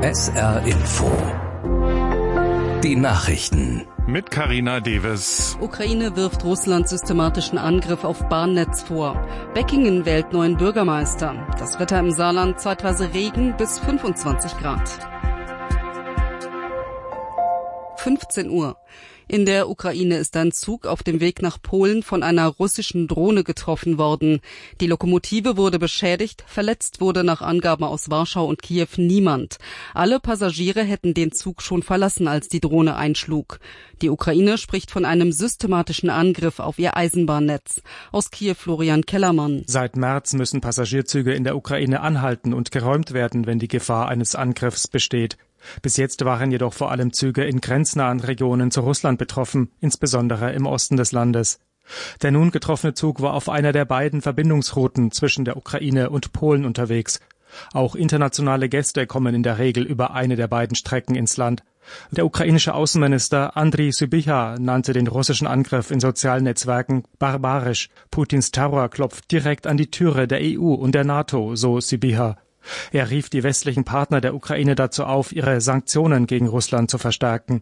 SR Info. Die Nachrichten. Mit Carina Deves. Ukraine wirft Russland systematischen Angriff auf Bahnnetz vor. Beckingen wählt neuen Bürgermeister. Das Wetter im Saarland zeitweise Regen bis 25 Grad. 15 Uhr. In der Ukraine ist ein Zug auf dem Weg nach Polen von einer russischen Drohne getroffen worden. Die Lokomotive wurde beschädigt, verletzt wurde nach Angaben aus Warschau und Kiew niemand. Alle Passagiere hätten den Zug schon verlassen, als die Drohne einschlug. Die Ukraine spricht von einem systematischen Angriff auf ihr Eisenbahnnetz. Aus Kiew Florian Kellermann. Seit März müssen Passagierzüge in der Ukraine anhalten und geräumt werden, wenn die Gefahr eines Angriffs besteht. Bis jetzt waren jedoch vor allem Züge in grenznahen Regionen zu Russland betroffen, insbesondere im Osten des Landes. Der nun getroffene Zug war auf einer der beiden Verbindungsrouten zwischen der Ukraine und Polen unterwegs. Auch internationale Gäste kommen in der Regel über eine der beiden Strecken ins Land. Der ukrainische Außenminister Andriy Sybiha nannte den russischen Angriff in sozialen Netzwerken barbarisch. Putins Terror klopft direkt an die Türe der EU und der NATO, so Sybiha. Er rief die westlichen Partner der Ukraine dazu auf, ihre Sanktionen gegen Russland zu verstärken.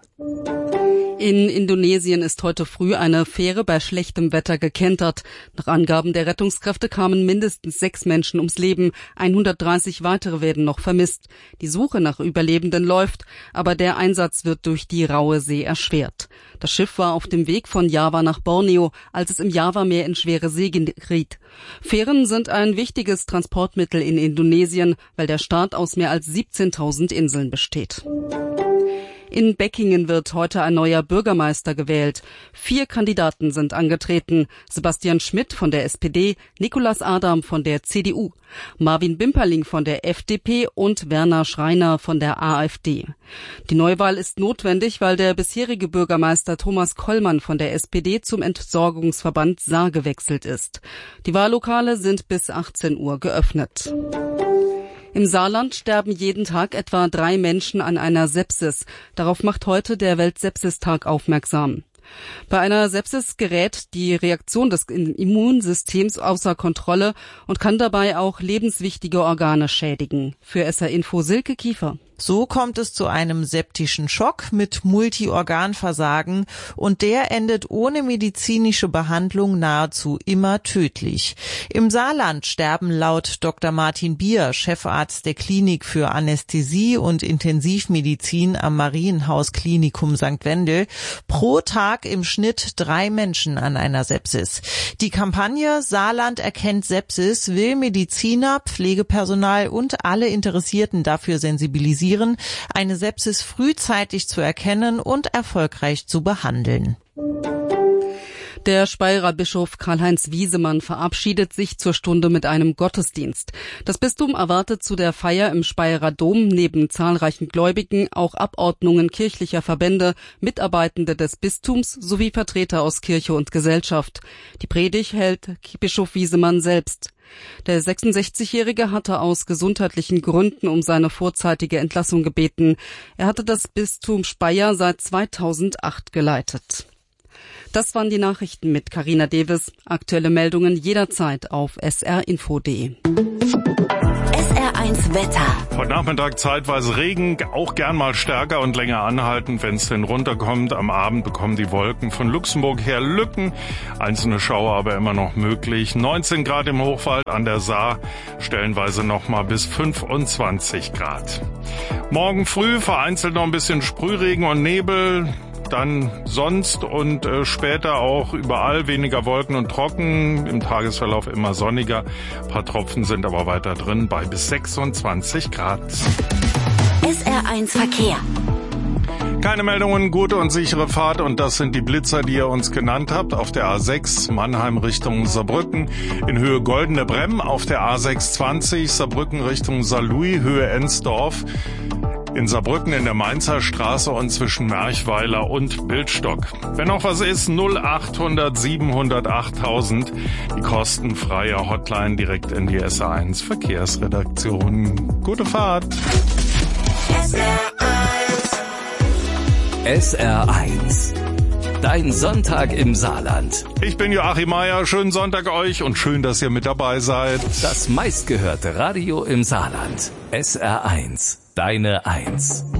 In Indonesien ist heute früh eine Fähre bei schlechtem Wetter gekentert. Nach Angaben der Rettungskräfte kamen mindestens 6 Menschen ums Leben. 130 weitere werden noch vermisst. Die Suche nach Überlebenden läuft, aber der Einsatz wird durch die raue See erschwert. Das Schiff war auf dem Weg von Java nach Borneo, als es im Javameer in schwere See geriet. Fähren sind ein wichtiges Transportmittel in Indonesien, weil der Staat aus mehr als 17.000 Inseln besteht. In Beckingen wird heute ein neuer Bürgermeister gewählt. 4 Kandidaten sind angetreten. Sebastian Schmidt von der SPD, Nicolas Adam von der CDU, Marvin Bimperling von der FDP und Werner Schreiner von der AfD. Die Neuwahl ist notwendig, weil der bisherige Bürgermeister Thomas Kollmann von der SPD zum Entsorgungsverband Saar gewechselt ist. Die Wahllokale sind bis 18 Uhr geöffnet. Im Saarland sterben jeden Tag etwa 3 Menschen an einer Sepsis. Darauf macht heute der Weltsepsistag aufmerksam. Bei einer Sepsis gerät die Reaktion des Immunsystems außer Kontrolle und kann dabei auch lebenswichtige Organe schädigen. Für SR Info Silke Kiefer. So kommt es zu einem septischen Schock mit Multiorganversagen und der endet ohne medizinische Behandlung nahezu immer tödlich. Im Saarland sterben laut Dr. Martin Bier, Chefarzt der Klinik für Anästhesie und Intensivmedizin am Marienhaus Klinikum St. Wendel, pro Tag im Schnitt 3 Menschen an einer Sepsis. Die Kampagne Saarland erkennt Sepsis will Mediziner, Pflegepersonal und alle Interessierten dafür sensibilisieren, eine Sepsis frühzeitig zu erkennen und erfolgreich zu behandeln. Der Speyerer Bischof Karl-Heinz Wiesemann verabschiedet sich zur Stunde mit einem Gottesdienst. Das Bistum erwartet zu der Feier im Speyerer Dom neben zahlreichen Gläubigen auch Abordnungen kirchlicher Verbände, Mitarbeitende des Bistums sowie Vertreter aus Kirche und Gesellschaft. Die Predigt hält Bischof Wiesemann selbst. Der 66-Jährige hatte aus gesundheitlichen Gründen um seine vorzeitige Entlassung gebeten. Er hatte das Bistum Speyer seit 2008 geleitet. Das waren die Nachrichten mit Carina Deves. Aktuelle Meldungen jederzeit auf srinfo.de. SR1 Wetter. Heute Nachmittag zeitweise Regen, auch gern mal stärker und länger anhaltend, wenn es denn runterkommt. Am Abend bekommen die Wolken von Luxemburg her Lücken. Einzelne Schauer aber immer noch möglich. 19 Grad im Hochwald an der Saar, stellenweise noch mal bis 25 Grad. Morgen früh vereinzelt noch ein bisschen Sprühregen und Nebel. Dann sonst und später auch überall weniger Wolken und trocken, im Tagesverlauf immer sonniger. Ein paar Tropfen sind aber weiter drin bei bis 26 Grad. SR1 Verkehr. Keine Meldungen, gute und sichere Fahrt und das sind die Blitzer, die ihr uns genannt habt. Auf der A6 Mannheim Richtung Saarbrücken, in Höhe Goldene Bremm, auf der A620 Saarbrücken Richtung Saarlouis, Höhe Ensdorf. In Saarbrücken in der Mainzer Straße und zwischen Merchweiler und Bildstock. Wenn noch was ist, 0800 700 8000. Die kostenfreie Hotline direkt in die SR1 Verkehrsredaktion. Gute Fahrt. SR1 Dein Sonntag im Saarland. Ich bin Joachim Meier. Schönen Sonntag euch und schön, dass ihr mit dabei seid. Das meistgehörte Radio im Saarland. SR1. Deine 1.